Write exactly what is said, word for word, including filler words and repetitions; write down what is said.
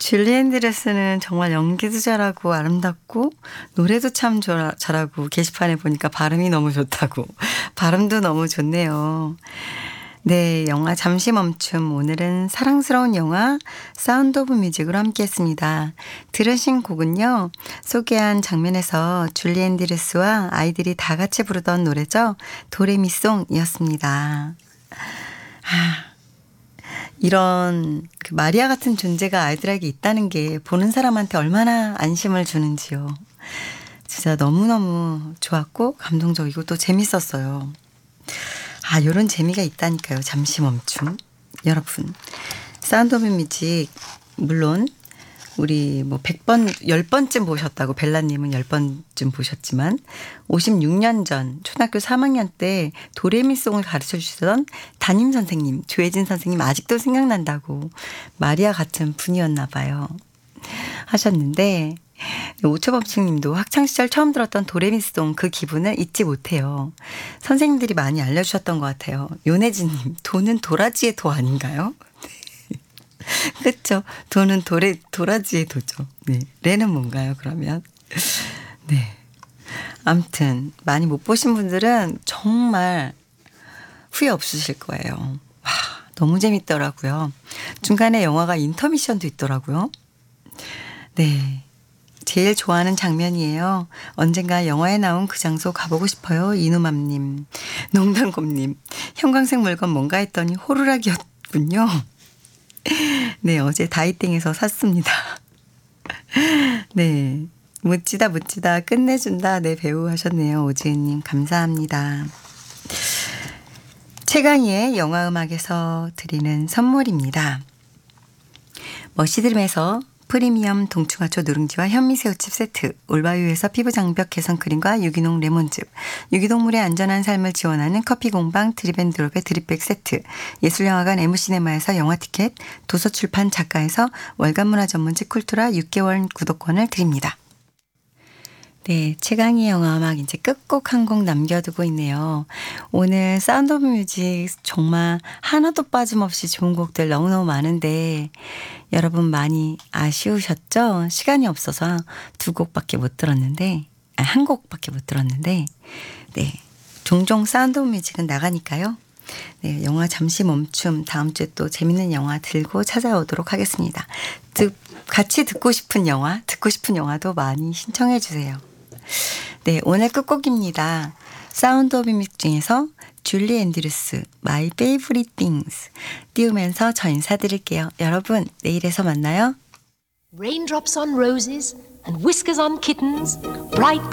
줄리 앤드레스는 정말 연기도 잘하고 아름답고 노래도 참 조- 잘하고 게시판에 보니까 발음이 너무 좋다고. 발음도 너무 좋네요. 네, 영화 잠시 멈춤. 오늘은 사랑스러운 영화 사운드 오브 뮤직으로 함께했습니다. 들으신 곡은요. 소개한 장면에서 줄리 앤드레스와 아이들이 다 같이 부르던 노래죠. 도레미송이었습니다. 아, 이런 그 마리아 같은 존재가 아이들에게 있다는 게 보는 사람한테 얼마나 안심을 주는지요. 진짜 너무너무 좋았고 감동적이고 또 재밌었어요. 아, 요런 재미가 있다니까요. 잠시 멈춤. 여러분, 사운드 오브 뮤직 물론 우리 뭐 백 번, 십 번쯤 보셨다고 벨라님은 십 번쯤 보셨지만 오십육 년 전 초등학교 삼 학년 때 도레미송을 가르쳐 주시던 담임 선생님, 조혜진 선생님 아직도 생각난다고 마리아 같은 분이었나 봐요. 하셨는데 오초범칙님도 학창시절 처음 들었던 도레미송 그 기분을 잊지 못해요. 선생님들이 많이 알려주셨던 것 같아요. 요네진님, 도는 도라지의 도 아닌가요? 그렇죠. 도는 도레, 도라지의 도죠. 네. 레는 뭔가요, 그러면? 네. 아무튼 많이 못 보신 분들은 정말 후회 없으실 거예요. 와, 너무 재밌더라고요. 중간에 영화가 인터미션도 있더라고요. 네. 제일 좋아하는 장면이에요. 언젠가 영화에 나온 그 장소 가보고 싶어요. 이누맘님. 농담곰님. 형광색 물건 뭔가 했더니 호루라기였군요. 네, 어제 다이땡에서 샀습니다. 네. 묻지다 묻지다 끝내준다. 네, 배우 하셨네요. 오지은님 감사합니다. 최강희의 영화음악에서 드리는 선물입니다. 머시드림에서 프리미엄 동충하초 누룽지와 현미새우칩 세트, 올바유에서 피부장벽 개선 크림과 유기농 레몬즙, 유기동물의 안전한 삶을 지원하는 커피공방 드립앤드롭의 드립백 세트, 예술영화관 에무시네마에서 영화티켓, 도서출판 작가에서 월간문화 전문지 쿨투라 육 개월 구독권을 드립니다. 네, 최강희 영화음악 이제 끝곡 한 곡 남겨두고 있네요. 오늘 사운드 오브 뮤직 정말 하나도 빠짐없이 좋은 곡들 너무너무 많은데 여러분 많이 아쉬우셨죠? 시간이 없어서 두 곡밖에 못 들었는데 아, 한 곡밖에 못 들었는데 네, 종종 사운드 오브 뮤직은 나가니까요. 네, 영화 잠시 멈춤 다음 주에 또 재밌는 영화 들고 찾아오도록 하겠습니다. 듣, 같이 듣고 싶은 영화, 듣고 싶은 영화도 많이 신청해 주세요. 네, 오늘 끝곡입니다. 사운드 오브 뮤직 중에서 줄리 앤드루스, My Favorite Things 띄우면서 저 인사드릴게요. 여러분, 내일에서 만나요. Raindrops on roses and whiskers on kittens, bright